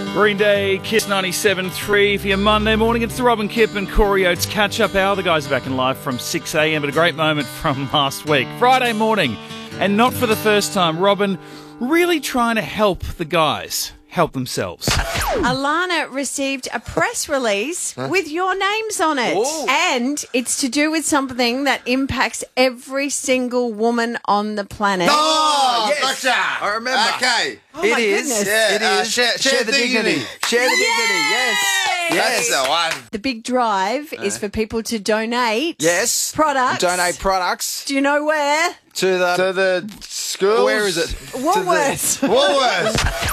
Green Day, Kiss 97.3 for your Monday morning. It's the Robin Kip and Corey Oates catch-up hour. The guys are back in live from 6 a.m, but a great moment from last week. Friday morning, and not for the first time, Robin really trying to help the guys help themselves. Alana received a press release with your names on it. Ooh. And it's to do with something that impacts every single woman on the planet. Oh, yes. gotcha. I remember. Okay. Oh, my goodness. Yeah, It is. share the dignity. Share the dignity. Yes. That's the one. The big drive is for people to donate Yes. products. Donate products Do you know where? to the. To the schools. Where is it? Woolworths. Woolworths.